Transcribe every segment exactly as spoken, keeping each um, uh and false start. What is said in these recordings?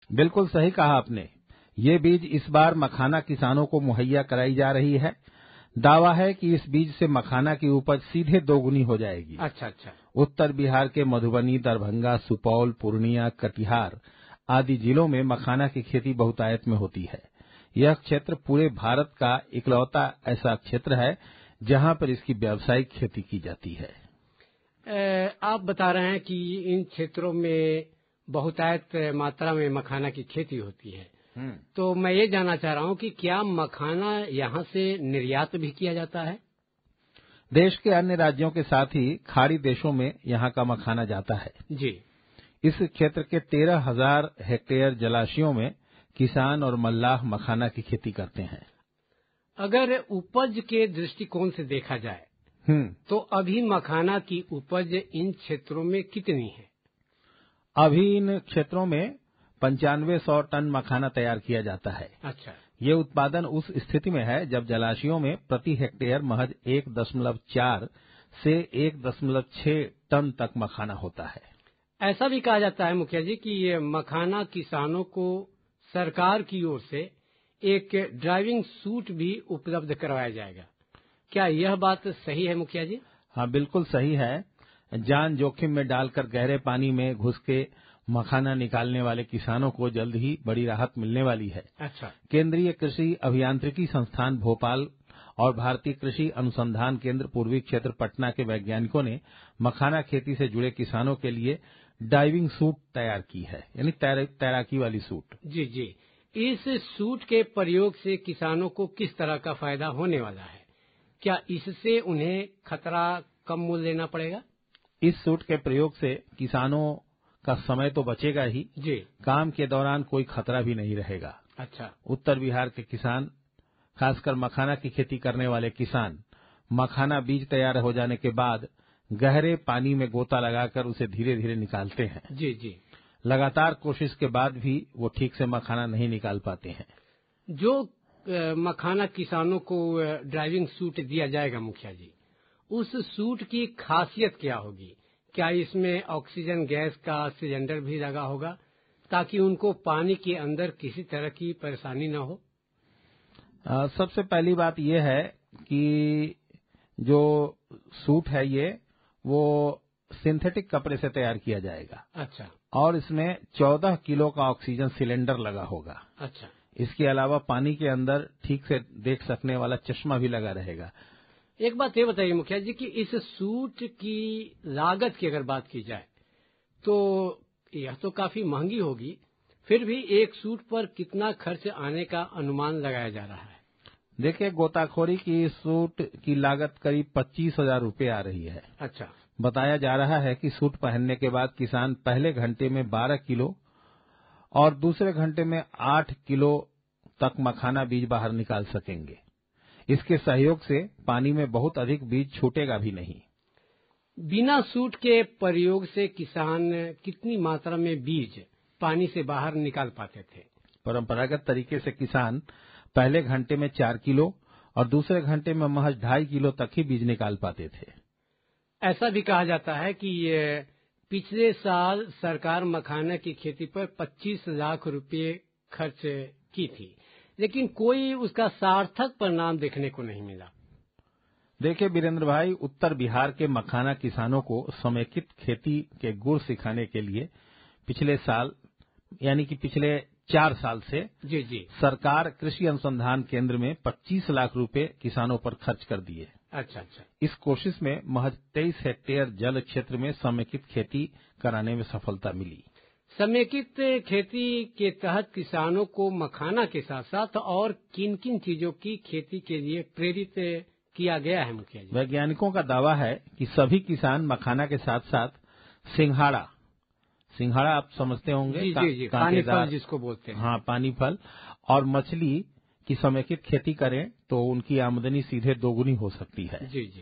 बिल्कुल सही कहा आपने। ये बीज इस बार मखाना किसानों को मुहैया कराई जा रही है। दावा है कि इस बीज से मखाना की उपज सीधे दोगुनी हो जाएगी। अच्छा अच्छा। उत्तर बिहार के मधुबनी, दरभंगा, सुपौल, पूर्णिया, कटिहार आदि जिलों में मखाना की खेती बहुतायत में होती है। यह क्षेत्र पूरे भारत का इकलौता ऐसा क्षेत्र है जहां पर इसकी व्यावसायिक खेती की जाती है। ए, आप बता रहे हैं कि इन क्षेत्रों में बहुतायत मात्रा में मखाना की खेती होती है, तो मैं ये जानना चाह रहा हूं कि क्या मखाना यहां से निर्यात भी किया जाता है? देश के अन्य राज्यों के साथ ही खाड़ी देशों में यहां का मखाना जाता है जी। इस क्षेत्र के तेरह हजार हेक्टेयर जलाशयों में किसान और मल्लाह मखाना की खेती करते हैं। अगर उपज के दृष्टिकोण से देखा जाए तो अभी मखाना की उपज इन क्षेत्रों में कितनी है? अभी इन क्षेत्रों में पंचानवे सौ टन मखाना तैयार किया जाता है। अच्छा। ये उत्पादन उस स्थिति में है जब जलाशयों में प्रति हेक्टेयर महज एक दशमलव चार से एक दशमलव छह टन तक मखाना होता है। ऐसा भी कहा जाता है मुखिया जी कि ये मखाना किसानों को सरकार की ओर से एक ड्राइविंग सूट भी उपलब्ध करवाया जाएगा। क्या यह बात सही है मुखिया जी? हाँ, बिल्कुल सही है। जान जोखिम में डालकर गहरे पानी में घुस के मखाना निकालने वाले किसानों को जल्द ही बड़ी राहत मिलने वाली है। अच्छा। केंद्रीय कृषि अभियांत्रिकी संस्थान भोपाल और भारतीय कृषि अनुसंधान केंद्र पूर्वी क्षेत्र पटना के वैज्ञानिकों ने मखाना खेती से जुड़े किसानों के लिए डाइविंग सूट तैयार की है, यानी तैर, तैराकी वाली सूट। जी जी। इस सूट के प्रयोग से किसानों को किस तरह का फायदा होने वाला है? क्या इससे उन्हें खतरा कम मूल्य लेना पड़ेगा? इस सूट के प्रयोग से किसानों का समय तो बचेगा ही जी। काम के दौरान कोई खतरा भी नहीं रहेगा। अच्छा। उत्तर बिहार के किसान, खासकर मखाना की खेती करने वाले किसान, मखाना बीज तैयार हो जाने के बाद गहरे पानी में गोता लगाकर उसे धीरे धीरे निकालते हैं। जी जी। लगातार कोशिश के बाद भी वो ठीक से मखाना नहीं निकाल पाते हैं। जो मखाना किसानों को ड्राइविंग सूट दिया जाएगा मुखिया जी, उस सूट की खासियत क्या होगी? क्या इसमें ऑक्सीजन गैस का सिलेंडर भी लगा होगा ताकि उनको पानी के अंदर किसी तरह की परेशानी न हो? आ, सबसे पहली बात यह है कि जो सूट है ये वो सिंथेटिक कपड़े से तैयार किया जाएगा। अच्छा। और इसमें चौदह किलो का ऑक्सीजन सिलेंडर लगा होगा। अच्छा। इसके अलावा पानी के अंदर ठीक से देख सकने वाला चश्मा भी लगा रहेगा। एक बात ये बताइए मुखिया जी कि इस सूट की लागत की अगर बात की जाए तो यह तो काफी महंगी होगी, फिर भी एक सूट पर कितना खर्च आने का अनुमान लगाया जा रहा है? देखिए, गोताखोरी की सूट की लागत करीब पच्चीस हजार रूपये आ रही है। अच्छा। बताया जा रहा है कि सूट पहनने के बाद किसान पहले घंटे में बारह किलो और दूसरे घंटे में आठ किलो तक मखाना बीज बाहर निकाल सकेंगे। इसके सहयोग से पानी में बहुत अधिक बीज छूटेगा भी नहीं। बिना सूट के प्रयोग से किसान कितनी मात्रा में बीज पानी से बाहर निकाल पाते थे? परंपरागत तरीके से किसान पहले घंटे में चार किलो और दूसरे घंटे में महज ढाई किलो तक ही बीज निकाल पाते थे। ऐसा भी कहा जाता है कि पिछले साल सरकार मखाना की खेती पर पच्चीस लाख रुपए खर्च की थी, लेकिन कोई उसका सार्थक परिणाम देखने को नहीं मिला। देखिए वीरेंद्र भाई, उत्तर बिहार के मखाना किसानों को समेकित खेती के गुर सिखाने के लिए पिछले साल यानी कि पिछले चार साल से जी जी सरकार कृषि अनुसंधान केंद्र में पच्चीस लाख रुपए किसानों पर खर्च कर दिए। अच्छा अच्छा। इस कोशिश में महज तेईस हेक्टेयर जल क्षेत्र में समेकित खेती कराने में सफलता मिली। समेकित खेती के तहत किसानों को मखाना के साथ साथ और किन किन चीजों की खेती के लिए प्रेरित किया गया है मुखिया जी? वैज्ञानिकों का दावा है कि सभी किसान मखाना के साथ साथ सिंघाड़ा सिंघाड़ा आप समझते होंगे, जी, जी, जी, पानी फल जिसको बोलते हैं। हाँ, पानी फल और मछली की समेकित खेती करें तो उनकी आमदनी सीधे दोगुनी हो सकती है। जी जी।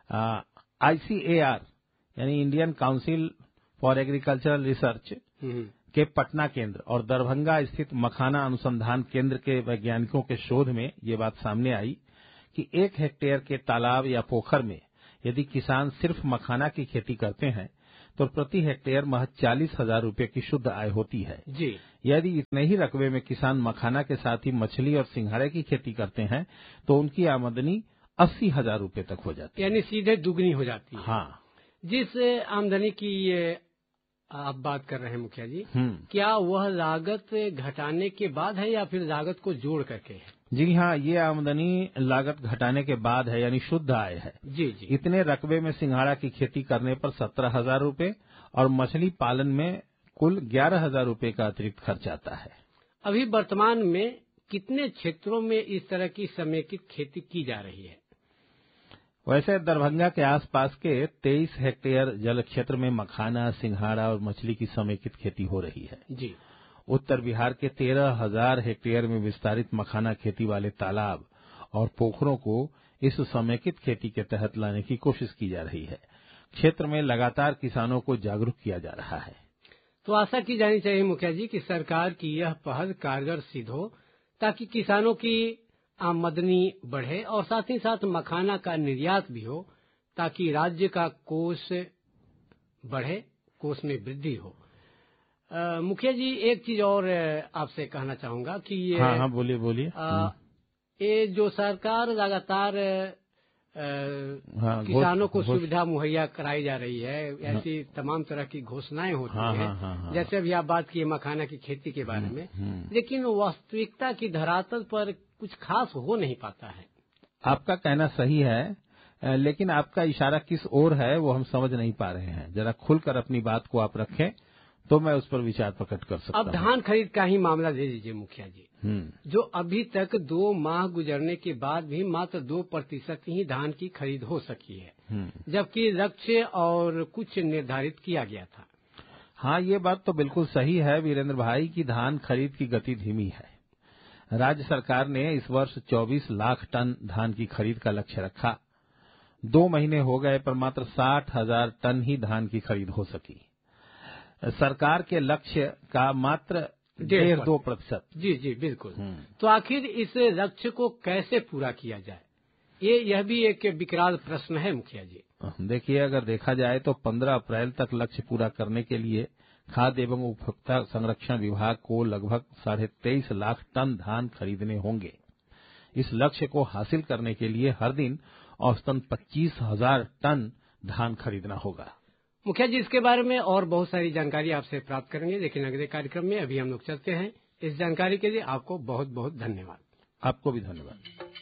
आईसीएआर यानी Indian council for agricultural research के पटना केंद्र और दरभंगा स्थित मखाना अनुसंधान केंद्र के वैज्ञानिकों के शोध में ये बात सामने आई कि एक हेक्टेयर के तालाब या पोखर में यदि किसान सिर्फ मखाना की खेती करते हैं तो प्रति हेक्टेयर महज चालीस हजार रूपये की शुद्ध आय होती है। जी। यदि इतने ही रकबे में किसान मखाना के साथ ही मछली और सिंघाड़े की खेती करते हैं तो उनकी आमदनी अस्सी हजार रूपये तक हो जाती है, यानी सीधे दुगनी हो जाती है। हाँ। जिस आमदनी की ये आप बात कर रहे हैं मुखिया जी, क्या वह लागत घटाने के बाद है या फिर लागत को जोड़ करके है? जी हाँ, ये आमदनी लागत घटाने के बाद है, यानी शुद्ध आय है। जी जी। इतने रकबे में सिंघाड़ा की खेती करने पर सत्रह हजार रूपये और मछली पालन में कुल ग्यारह हजार रूपये का अतिरिक्त खर्च आता है। अभी वर्तमान में कितने क्षेत्रों में इस तरह की समेकित खेती की जा रही है? वैसे दरभंगा के आसपास के तेईस हेक्टेयर जल क्षेत्र में मखाना, सिंघाड़ा और मछली की समेकित खेती हो रही है। जी। उत्तर बिहार के तेरह हजार हेक्टेयर में विस्तारित मखाना खेती वाले तालाब और पोखरों को इस समेकित खेती के तहत लाने की कोशिश की जा रही है। क्षेत्र में लगातार किसानों को जागरूक किया जा रहा है। तो आशा की जानी चाहिए मुखिया जी कि सरकार की यह पहल कारगर सिद्ध हो ताकि किसानों की आमदनी बढ़े और साथ ही साथ मखाना का निर्यात भी हो ताकि राज्य का कोष बढ़े, कोष में वृद्धि हो। आ, मुखिया जी एक चीज और आपसे कहना चाहूंगा कि ये हाँ हाँ बोलिए बोलिए। ये जो सरकार लगातार हाँ, किसानों को सुविधा मुहैया कराई जा रही है, ऐसी हाँ, तमाम तरह की घोषणाएं होती हाँ, हैं। हाँ, हाँ, हाँ, जैसे अभी आप बात किए मखाना की खेती के बारे में, लेकिन वास्तविकता की धरातल पर कुछ खास हो नहीं पाता है। आपका कहना सही है, लेकिन आपका इशारा किस ओर है वो हम समझ नहीं पा रहे हैं। जरा खुलकर अपनी बात को आप रखें तो मैं उस पर विचार प्रकट कर सकता हूं। अब धान खरीद का ही मामला ले लीजिए मुखिया जी, जो अभी तक दो माह गुजरने के बाद भी मात्र दो प्रतिशत ही धान की खरीद हो सकी है, जबकि लक्ष्य और कुछ निर्धारित किया गया था। हाँ, ये बात तो बिल्कुल सही है वीरेंद्र भाई की धान खरीद की गति धीमी है। राज्य सरकार ने इस वर्ष चौबीस लाख टन धान की खरीद का लक्ष्य रखा। दो महीने हो गए पर मात्र साठ हजार टन ही धान की खरीद हो सकी। सरकार के लक्ष्य का मात्र डेढ़ दो प्रतिशत। जी जी बिल्कुल। तो आखिर इस लक्ष्य को कैसे पूरा किया जाए, ये यह भी एक विकराल प्रश्न है मुखिया जी। देखिए, अगर देखा जाए तो पंद्रह अप्रैल तक लक्ष्य पूरा करने के लिए खाद्य एवं उपभोक्ता संरक्षण विभाग को लगभग साढ़े तेईस लाख टन धान खरीदने होंगे। इस लक्ष्य को हासिल करने के लिए हर दिन औसतन पच्चीस हजार टन धान खरीदना होगा। मुखिया जी, इसके बारे में और बहुत सारी जानकारी आपसे प्राप्त करेंगे, लेकिन अगले कार्यक्रम में अभी हम लोग चलते हैं। इस जानकारी के लिए आपको बहुत बहुत धन्यवाद। आपको भी धन्यवाद।